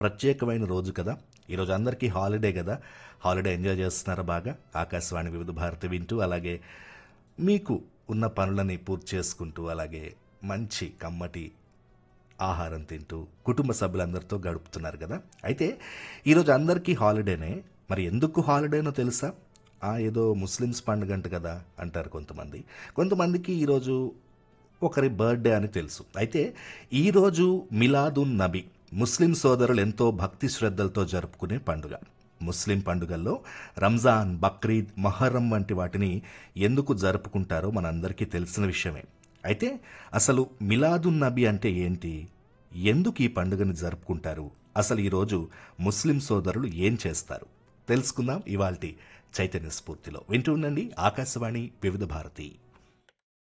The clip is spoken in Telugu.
ప్రత్యేకమైన రోజు కదా! ఈరోజు అందరికీ హాలిడే గదా! హాలిడే ఎంజాయ్ చేస్తున్నారా బాగా? ఆకాశవాణి వివిధ భారతి వింటూ, అలాగే మీకు ఉన్న పనులని పూర్తి చేసుకుంటూ, అలాగే మంచి కమ్మటి ఆహారం తింటూ, కుటుంబ సభ్యులందరితో గడుపుతున్నారు గదా! అయితే ఈరోజు అందరికీ హాలిడేనే. మరి ఎందుకు హాలిడేనో తెలుసా? ఏదో ముస్లిమ్స్ పండుగంట కదా! అంటారు కొంతమంది. కొంతమందికి ఈరోజు ఒకరి బర్త్‌డే అని తెలుసు. అయితే ఈరోజు మిలాదున్ నబీ ముస్లిం సోదరులు ఎంతో భక్తి శ్రద్ధలతో జరుపుకునే పండుగ. ముస్లిం పండుగల్లో రంజాన్, బక్రీద్, మొహర్రం వంటి వాటిని ఎందుకు జరుపుకుంటారో మనందరికీ తెలిసిన విషయమే. అయితే అసలు మిలాదున్ నబీ అంటే ఏంటి? ఎందుకు ఈ పండుగని జరుపుకుంటారు? అసలు ఈరోజు ముస్లిం సోదరులు ఏం చేస్తారు? తెలుసుకుందాం ఇవాల్టి చైతన్య స్ఫూర్తిలో. వింటూ ఉండండి ఆకాశవాణి వివిధ భారతి.